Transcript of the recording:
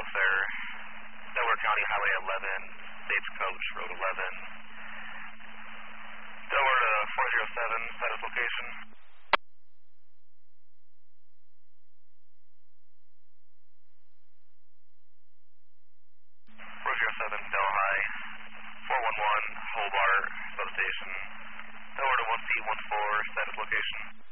sir. Delaware County Highway 11, Stagecoach Road 11. Delaware to 407, status location. 407, Delhi. 411, Hobart, substation. Delaware to 1C14, status location.